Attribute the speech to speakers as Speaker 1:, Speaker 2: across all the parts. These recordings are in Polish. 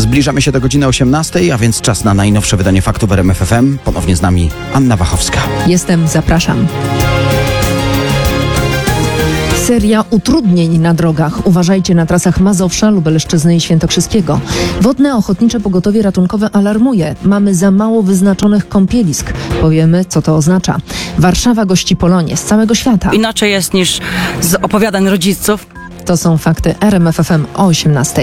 Speaker 1: Zbliżamy się do godziny 18, a więc czas na najnowsze wydanie faktów RMF FM. Ponownie z nami Anna Wachowska.
Speaker 2: Jestem, zapraszam. Seria utrudnień na drogach. Uważajcie na trasach Mazowsza, Lubelszczyzny i Świętokrzyskiego. Wodne Ochotnicze Pogotowie Ratunkowe alarmuje. Mamy za mało wyznaczonych kąpielisk. Powiemy, co to oznacza. Warszawa gości Polonie z całego świata.
Speaker 3: Inaczej jest niż z opowiadań rodziców.
Speaker 2: To są fakty RMF FM o 18.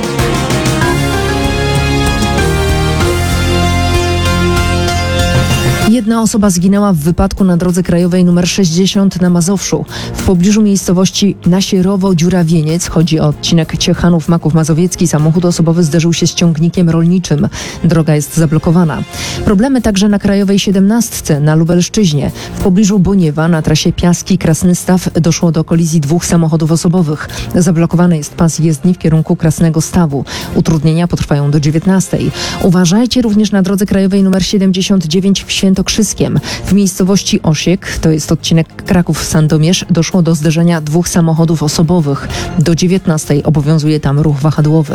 Speaker 2: Jedna osoba zginęła w wypadku na drodze krajowej nr 60 na Mazowszu. W pobliżu miejscowości Nasierowo-Dziurawieniec, chodzi o odcinek Ciechanów-Maków Mazowiecki, samochód osobowy zderzył się z ciągnikiem rolniczym. Droga jest zablokowana. Problemy także na krajowej 17 na Lubelszczyźnie. W pobliżu Boniewa na trasie Piaski-Krasny Staw doszło do kolizji dwóch samochodów osobowych. Zablokowany jest pas jezdni w kierunku Krasnego Stawu. Utrudnienia potrwają do 19. Uważajcie również na drodze krajowej nr 79 w Świętokrzyskiem. W miejscowości Osiek, to jest odcinek Kraków-Sandomierz, doszło do zderzenia dwóch samochodów osobowych. Do 19 obowiązuje tam ruch wahadłowy.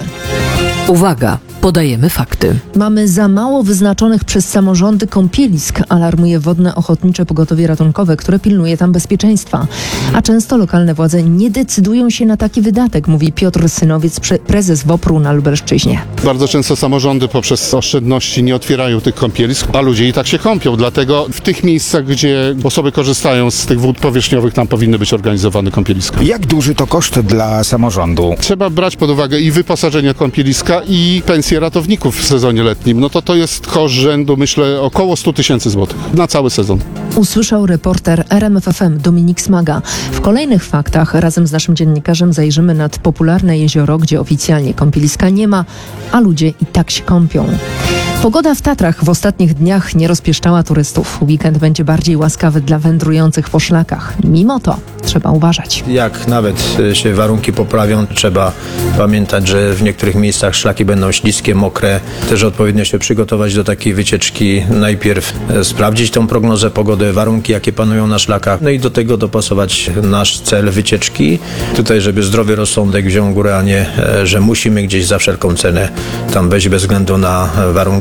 Speaker 4: Uwaga, podajemy fakty.
Speaker 2: Mamy za mało wyznaczonych przez samorządy kąpielisk, alarmuje Wodne Ochotnicze Pogotowie Ratunkowe, które pilnuje tam bezpieczeństwa. A często lokalne władze nie decydują się na taki wydatek, mówi Piotr Synowiec, prezes WOPR-u na Lubelszczyźnie.
Speaker 5: Bardzo często samorządy poprzez oszczędności nie otwierają tych kąpielisk, a ludzie i tak się kąpią. Dlatego w tych miejscach, gdzie osoby korzystają z tych wód powierzchniowych, tam powinny być organizowane kąpieliska.
Speaker 6: Jak duży to koszt dla samorządu?
Speaker 5: Trzeba brać pod uwagę i wyposażenie kąpieliska, i pensje ratowników w sezonie letnim. No to jest koszt rzędu, myślę, około 100 000 złotych na cały sezon.
Speaker 2: Usłyszał reporter RMF FM Dominik Smaga. W kolejnych faktach razem z naszym dziennikarzem zajrzymy nad popularne jezioro, gdzie oficjalnie kąpieliska nie ma, a ludzie i tak się kąpią. Pogoda w Tatrach w ostatnich dniach nie rozpieszczała turystów. Weekend będzie bardziej łaskawy dla wędrujących po szlakach. Mimo to trzeba uważać.
Speaker 7: Jak nawet się warunki poprawią, trzeba pamiętać, że w niektórych miejscach szlaki będą śliskie, mokre. Też odpowiednio się przygotować do takiej wycieczki. Najpierw sprawdzić tą prognozę pogody, warunki jakie panują na szlakach, no i do tego dopasować nasz cel wycieczki. Tutaj, żeby zdrowy rozsądek wziął górę, a nie, że musimy gdzieś za wszelką cenę tam wejść bez względu na warunki.